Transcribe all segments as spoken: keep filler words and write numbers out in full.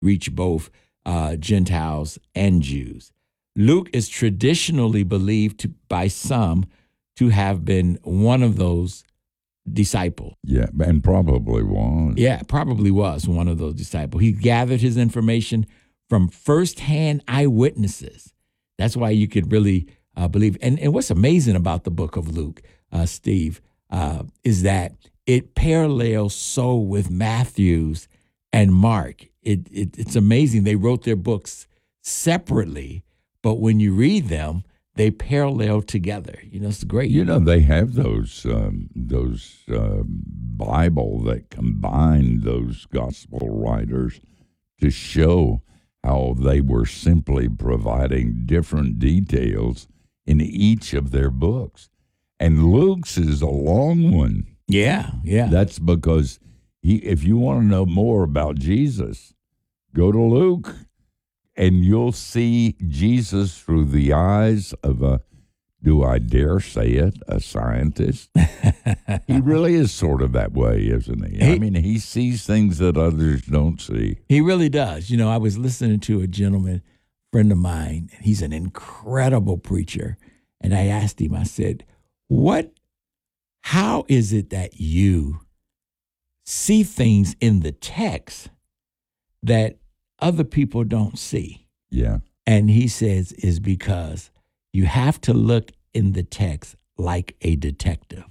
reach both uh, Gentiles and Jews. Luke is traditionally believed to, by some to have been one of those disciples. Yeah, and probably was. Yeah, probably was one of those disciples. He gathered his information from firsthand eyewitnesses. That's why you could really uh, believe. And, and what's amazing about the book of Luke, uh, Steve, uh, is that it parallels so with Matthew's and Mark. It, it it's amazing. They wrote their books separately, but when you read them, they parallel together. You know, it's great. You know, they have those um, those uh, Bible that combine those gospel writers to show how they were simply providing different details in each of their books. And Luke's is a long one. Yeah, yeah. That's because he. If you want to know more about Jesus, go to Luke, and you'll see Jesus through the eyes of a, do I dare say it, a scientist. He really is sort of that way, isn't he? he? I mean, he sees things that others don't see. He really does. You know, I was listening to a gentleman, friend of mine, and he's an incredible preacher. And I asked him, I said, what, how is it that you see things in the text that other people don't see? Yeah. And he says, is because you have to look in the text like a detective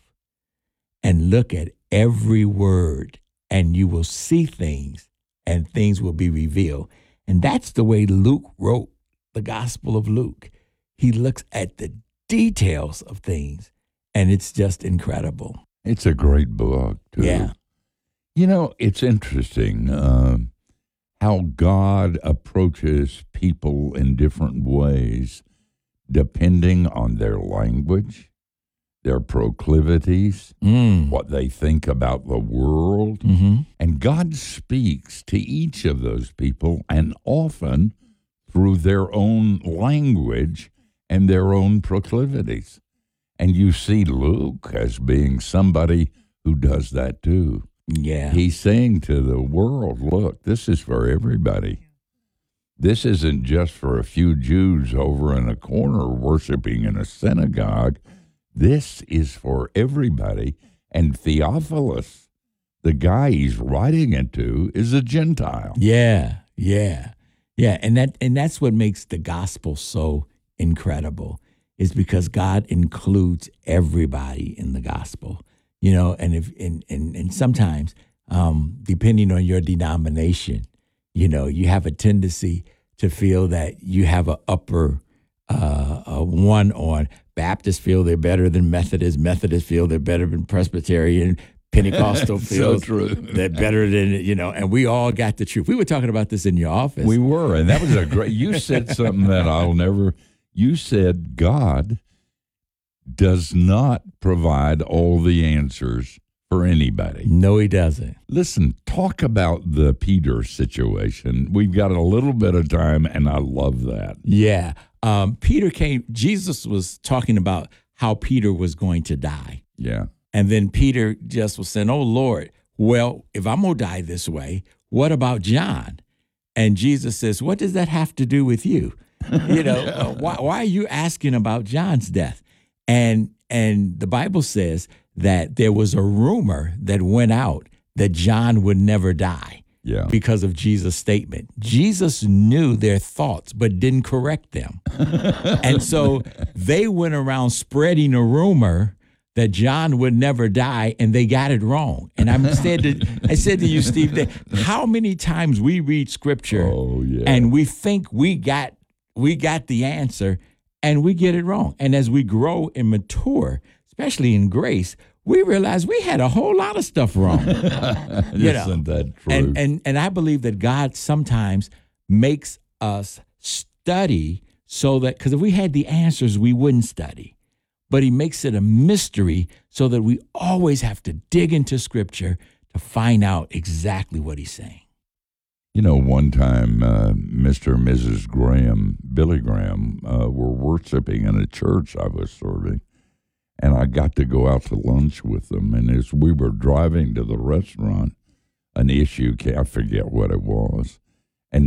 and look at every word, and you will see things and things will be revealed. And that's the way Luke wrote the Gospel of Luke. He looks at the details of things, and it's just incredible. It's a great book, too. Yeah. You know, it's interesting uh, how God approaches people in different ways depending on their language, their proclivities, Mm. what they think about the world. Mm-hmm. And God speaks to each of those people, and often through their own language and their own proclivities. And you see Luke as being somebody who does that too. Yeah. He's saying to the world, look, this is for everybody. This isn't just for a few Jews over in a corner worshiping in a synagogue. This is for everybody. And Theophilus, the guy he's writing it to, is a Gentile. Yeah, yeah, yeah. And that and that's what makes the gospel so incredible, is because God includes everybody in the gospel. You know, and if and and, and sometimes, um, depending on your denomination, you know, you have a tendency to feel that you have a upper uh, a one on. Baptists feel they're better than Methodists. Methodists feel they're better than Presbyterian. Pentecostal feels so true. they're better than, you know, and we all got the truth. We were talking about this in your office. We were, and that was a great, you said something that I'll never, you said God does not provide all the answers for anybody. No, he doesn't. Listen, talk about the Peter situation. We've got a little bit of time, and I love that. Yeah. Um, Peter came, Jesus was talking about how Peter was going to die. Yeah. And then Peter just was saying, oh, Lord, well, if I'm going to die this way, what about John? And Jesus says, what does that have to do with you? You know, uh, why, why are you asking about John's death? And and the Bible says that there was a rumor that went out that John would never die. Yeah. Because of Jesus' statement. Jesus knew their thoughts, but didn't correct them. And so they went around spreading a rumor that John would never die, and they got it wrong. And I said to, I said to you, Steve, that how many times we read Scripture oh, yeah. and we think we got we got the answer, and we get it wrong. And as we grow and mature, especially in grace, we realize we had a whole lot of stuff wrong. You know? Isn't that true? And, and and I believe that God sometimes makes us study so that, because if we had the answers, we wouldn't study. But he makes it a mystery so that we always have to dig into Scripture to find out exactly what he's saying. You know, one time, uh, Mister and Missus Graham, Billy Graham, uh, were worshiping in a church I was serving, and I got to go out to lunch with them. And as we were driving to the restaurant, an issue came, I forget what it was,